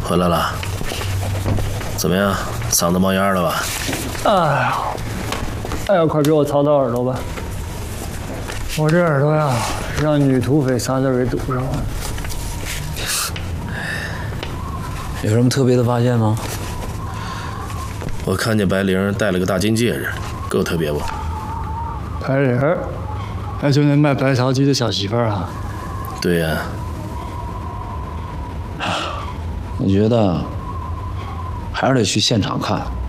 回来了，怎么样？嗓子冒烟了吧？ 哎呀，快给我操到耳朵吧！我这耳朵呀，让女土匪仨字给堵上了。 有什么特别的发现吗？ 我看见白灵戴了个大金戒指，够特别不？ 白灵儿，还就那卖白桃鸡的小媳妇儿啊？ 对呀。 我觉得还是得去现场看。